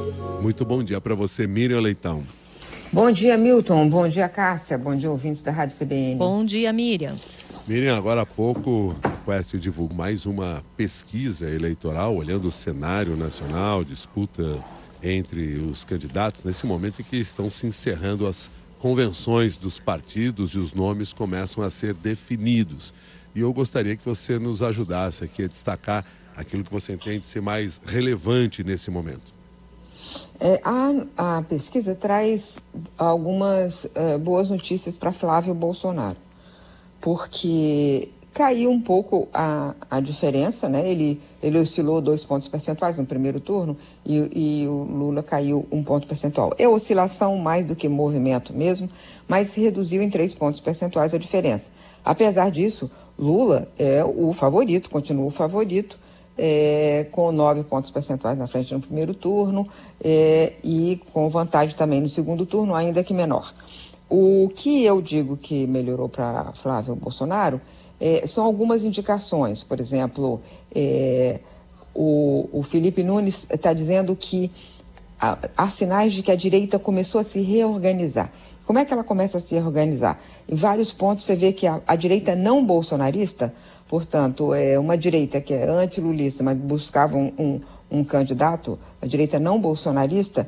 Muito bom dia para você, Miriam Leitão. Bom dia, Milton. Bom dia, Cássia. Bom dia, ouvintes da Rádio CBN. Bom dia, Miriam. Miriam, agora há pouco a Quest divulgou mais uma pesquisa eleitoral, olhando o cenário nacional, disputa entre os candidatos, nesse momento em que estão se encerrando as convenções dos partidos e os nomes começam a ser definidos. E eu gostaria que você nos ajudasse aqui a destacar aquilo que você entende ser mais relevante nesse momento. A pesquisa traz algumas boas notícias para Flávio Bolsonaro, porque caiu um pouco a diferença, né? Ele oscilou 2 pontos percentuais no primeiro turno e o Lula caiu 1 ponto percentual. É oscilação mais do que movimento mesmo, mas se reduziu em 3 pontos percentuais a diferença. Apesar disso, Lula é o favorito, continua o favorito, com 9 pontos percentuais na frente no primeiro turno e com vantagem também no segundo turno, ainda que menor. O que eu digo que melhorou para Flávio Bolsonaro são algumas indicações. Por exemplo, o Felipe Nunes está dizendo que há sinais de que a direita começou a se reorganizar. Como é que ela começa a se reorganizar? Em vários pontos você vê que a direita não bolsonarista, portanto, é uma direita que é antilulista, mas buscava um candidato, a direita não bolsonarista,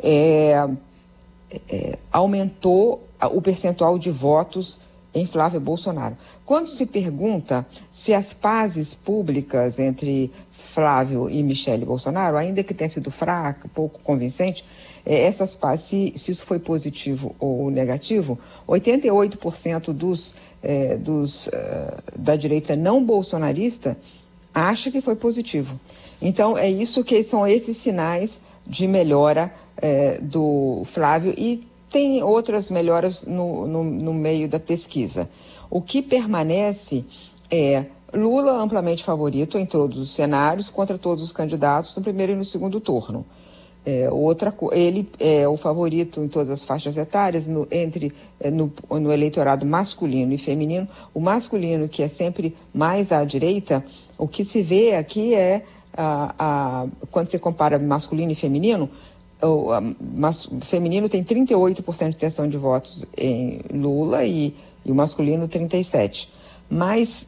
aumentou o percentual de votos em Flávio Bolsonaro. Quando se pergunta se as pazes públicas entre Flávio e Michele Bolsonaro, ainda que tenha sido fraca, pouco convincente, essas pazes, se isso foi positivo ou negativo, 88% da direita não bolsonarista acha que foi positivo. Então, são esses sinais de melhora do Flávio, e tem outras melhoras no meio da pesquisa. O que permanece é Lula amplamente favorito em todos os cenários, contra todos os candidatos no primeiro e no segundo turno. Ele é o favorito em todas as faixas etárias, no eleitorado masculino e feminino. O masculino, que é sempre mais à direita, o que se vê aqui quando você compara masculino e feminino, o feminino tem 38% de intenção de votos em Lula e o masculino 37%. Mas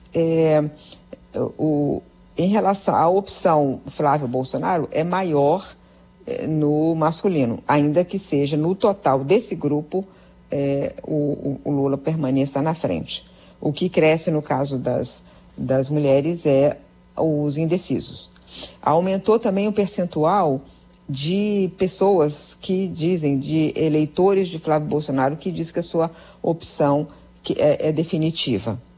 em relação à opção Flávio Bolsonaro, é maior no masculino, ainda que seja no total desse grupo o Lula permaneça na frente. O que cresce no caso das mulheres é os indecisos. Aumentou também o percentual de pessoas que dizem, de eleitores de Flávio Bolsonaro, que diz que a sua opção é definitiva.